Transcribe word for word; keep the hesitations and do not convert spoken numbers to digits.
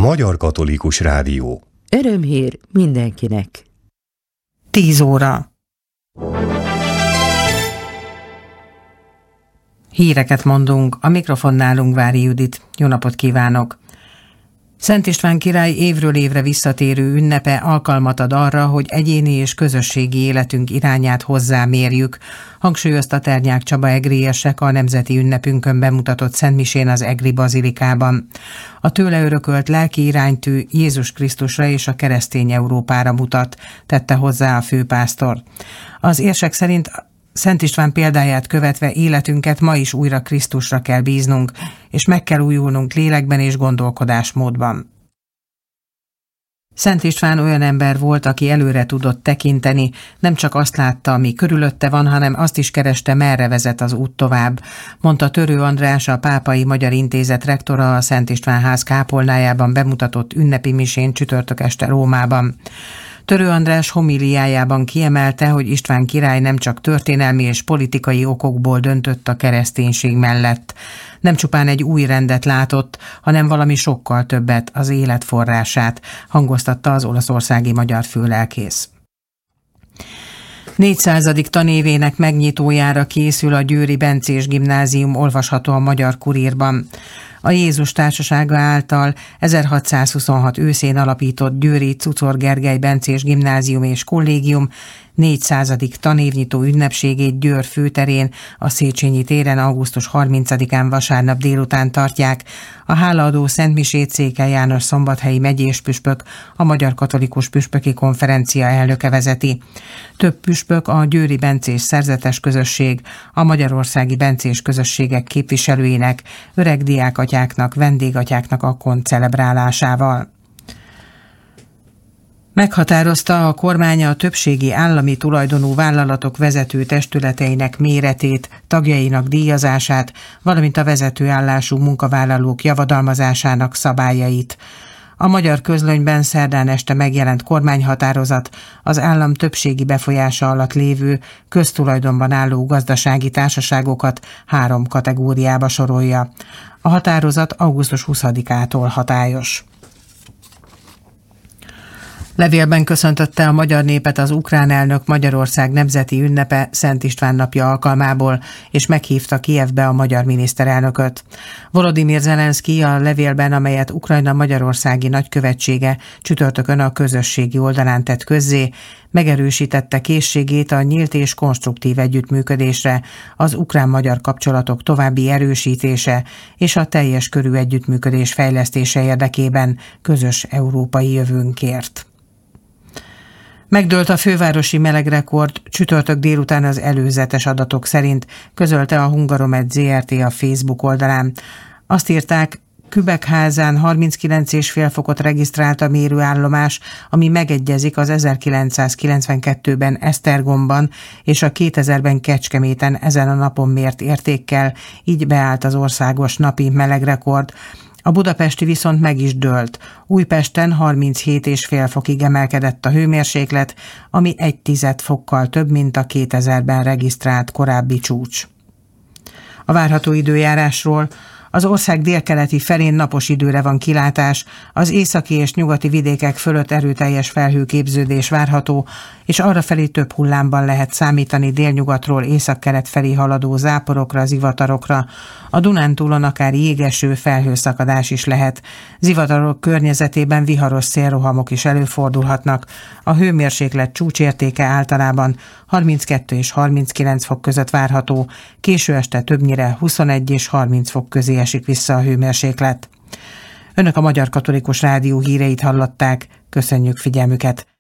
Magyar Katolikus Rádió. Örömhír mindenkinek. Tíz óra. Híreket mondunk, a mikrofonnál Ungvári Judit. Jó napot kívánok! Szent István király évről évre visszatérő ünnepe alkalmat ad arra, hogy egyéni és közösségi életünk irányát hozzámérjük, hangsúlyozta Ternyák Csaba egriesek a nemzeti ünnepünkön bemutatott szentmisén az Egri bazilikában. A tőle örökölt lelki iránytű Jézus Krisztusra és a keresztény Európára mutat, tette hozzá a főpásztor. Az érsek szerint Szent István példáját követve életünket ma is újra Krisztusra kell bíznunk, és meg kell újulnunk lélekben és gondolkodásmódban. Szent István olyan ember volt, aki előre tudott tekinteni, nem csak azt látta, ami körülötte van, hanem azt is kereste, merre vezet az út tovább, mondta Törő András, a Pápai Magyar Intézet rektora a Szent István ház kápolnájában bemutatott ünnepi misén csütörtök este Rómában. Törő András homíliájában kiemelte, hogy István király nem csak történelmi és politikai okokból döntött a kereszténység mellett. Nem csupán egy új rendet látott, hanem valami sokkal többet, az élet forrását, hangoztatta az olaszországi magyar főlelkész. négyszázadik tanévének megnyitójára készül a Győri Bencés Gimnázium, olvasható a Magyar Kurírban. A Jézus Társasága által ezerhatszázhuszonhat őszén alapított Győri Czuczor Gergely Bencés Gimnázium és Kollégium négyszázadik tanévnyitó ünnepségét Győr főterén, a Széchenyi téren augusztus harmincadikán vasárnap délután tartják. A hálaadó szentmisét Székely János szombathelyi megyés püspök, a Magyar Katolikus Püspöki Konferencia elnöke vezeti. Több püspök, a győri bencés szerzetes közösség, a magyarországi bencés közösségek képviselőinek, öreg diákatyáknak, vendégatyáknak a kont celebrálásával. Meghatározta a kormány a többségi állami tulajdonú vállalatok vezető testületeinek méretét, tagjainak díjazását, valamint a vezetőállású munkavállalók javadalmazásának szabályait. A Magyar Közlönyben szerdán este megjelent kormányhatározat az állam többségi befolyása alatt lévő, köztulajdonban álló gazdasági társaságokat három kategóriába sorolja. A határozat augusztus huszadikától hatályos. Levélben köszöntötte a magyar népet az ukrán elnök Magyarország nemzeti ünnepe Szent István napja alkalmából, és meghívta Kijevbe a magyar miniszterelnököt. Volodymyr Zelenszky a levélben, amelyet Ukrajna magyarországi nagykövetsége csütörtökön a közösségi oldalán tett közzé, megerősítette készségét a nyílt és konstruktív együttműködésre, az ukrán-magyar kapcsolatok további erősítése és a teljes körű együttműködés fejlesztése érdekében közös európai jövőnkért. Megdőlt a fővárosi melegrekord, csütörtök délután az előzetes adatok szerint, közölte a Hungaromed zé er té a Facebook oldalán. Azt írták, Kübekházán harminckilenc egész öt fokot regisztrált a mérőállomás, ami megegyezik az ezerkilencszázkilencvenkettőben Esztergomban és a kétezerben Kecskeméten ezen a napon mért értékkel, így beállt az országos napi melegrekord. A budapesti viszont meg is dőlt. Újpesten harminchét egész öt fokig emelkedett a hőmérséklet, ami egy tized fokkal több, mint a kétezerben regisztrált korábbi csúcs. A várható időjárásról: az ország délkeleti felén napos időre van kilátás, az északi és nyugati vidékek fölött erőteljes felhőképződés várható, és arrafelé több hullámban lehet számítani délnyugatról északkelet felé haladó záporokra, zivatarokra. A Dunántúlon akár jégeső, felhőszakadás is lehet. Zivatarok környezetében viharos szélrohamok is előfordulhatnak. A hőmérséklet csúcsértéke általában harminckettő és harminckilenc fok között várható, késő este többnyire huszonegy és harminc fok közé esik vissza a hőmérséklet. Önök a Magyar Katolikus Rádió híreit hallották, köszönjük figyelmüket!